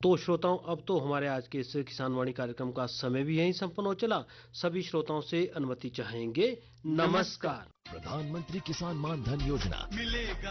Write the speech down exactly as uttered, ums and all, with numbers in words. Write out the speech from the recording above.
तो श्रोताओं, अब तो हमारे आज के इस किसान वाणी कार्यक्रम का समय भी यहीं संपन्न हो चला। सभी श्रोताओं से अनुमति चाहेंगे। नमस्कार। प्रधानमंत्री किसान मान धन योजना मिलेगा